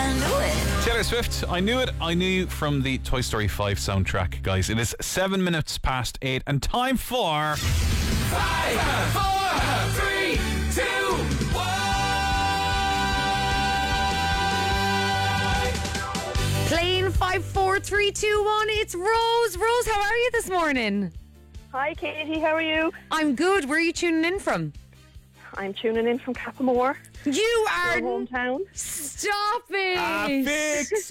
I knew it. Taylor Swift, I knew it. I knew from the Toy Story 5 soundtrack, guys. It is 7 minutes past 8 and time for 5, 4, 3, 2, 1. Playing 5, 4, 3, 2, 1. It's Rose. Rose, how are you this morning? Hi, Katie. How are you? I'm good. Where are you tuning in from? I'm tuning in from Cappamore, You are. your hometown. Stop it. Fix.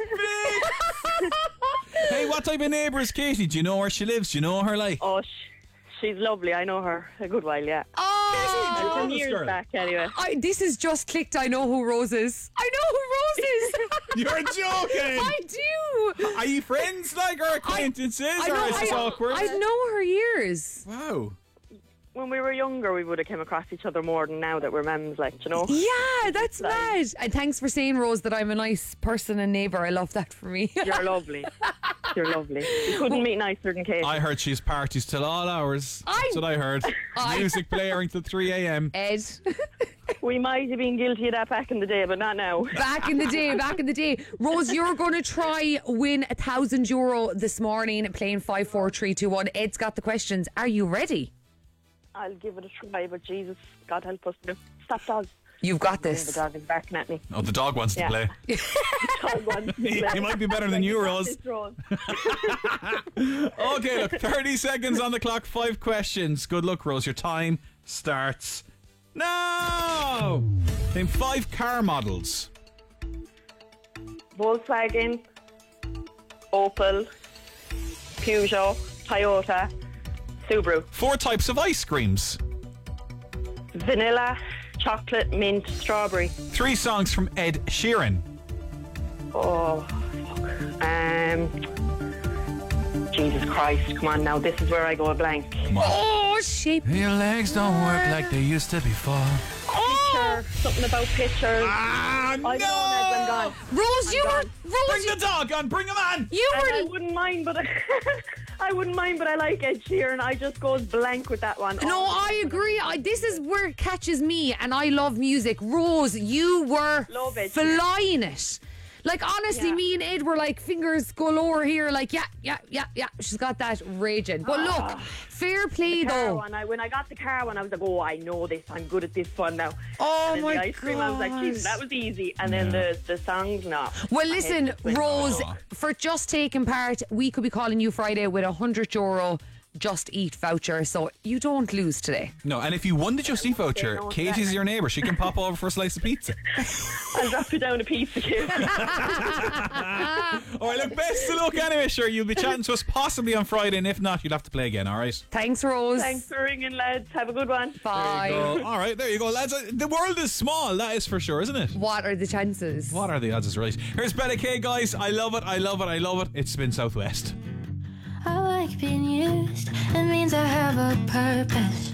Hey, what type of neighbour is Katie? Do you know where she lives? Do you know her, like? Oh, she's lovely. I know her a good while, yeah. Oh, Some this years girl. back, anyway. this has just clicked. I know who Rose is. I know who Rose is. You're joking. I do. Are you friends, like, or acquaintances, or is this awkward? I know her years. Wow. When we were younger, we would have come across each other more than now that we're mems, like, you know. Yeah, that's Like- mad. And thanks for saying, Rose, that I'm a nice person and neighbour. I love that for me. You're lovely. You're lovely. You couldn't meet nicer than Katie. I heard she's parties till all hours. That's what I heard. Music blaring till 3 a.m. Ed. We might have been guilty of that back in the day, but not now. Back in the day. Rose, you're going to try win €1,000 this morning playing 5, 4, 3, 2, 1. Ed's got the questions. Are you ready? I'll give it a try, but Jesus, God help us. Stop, dog. You've got The this. dog is barking at me. Oh, the dog wants to Yeah. play. Dog wants to play. He might be better than you, Rose. It's Rose. Okay, look, 30 seconds on the clock, 5 questions. Good luck, Rose. Your time starts now. Name 5 car models. Volkswagen, Opel, Peugeot, Toyota, Subaru. 4 types of ice creams. Vanilla, chocolate, mint, strawberry. 3 songs from Ed Sheeran. Oh, fuck. Jesus Christ, come on now, this is where I go blank. Oh, shape. Your legs don't work like they used to before. Picture, something about pictures. Ah, I don't know, Ned, I'm gone. Rose, you were. Bring Rose, the dog on, bring him on. you And I were. wouldn't mind, but I like Ed Sheeran. I just goes blank with that one. No, I agree. This is where it catches me, and I love music. Rose, you were Love it. flying it. Like, honestly, Yeah. me and Ed were like fingers galore here. Like, yeah. She's got that raging. But look, fair play Car though. one, when I got the car one, I was like, oh, I know this. I'm good at this one now. Oh, and then my the ice cream, I was like, God. Jesus, that was easy. And then the songs, no. Well, I listen, hate this. Rose, for just taking part, we could be calling you Friday with €100 Just Eat voucher, so you don't lose today. No, and if you won the Just Eat voucher, no, Katie's your neighbour. She can pop over for a slice of pizza. I'll drop you down a piece of cake. All right, look, best of luck anyway. Sure, you'll be chatting to us possibly on Friday, and if not, you'll have to play again, all right? Thanks, Rose. Thanks for ringing, lads. Have a good one. Bye. All right, there you go, lads. The world is small, that is for sure, isn't it? What are the chances? What are the odds is right. Here's Bella K, guys. I love it. It's Spin Southwest. I like being used. It means I have a purpose.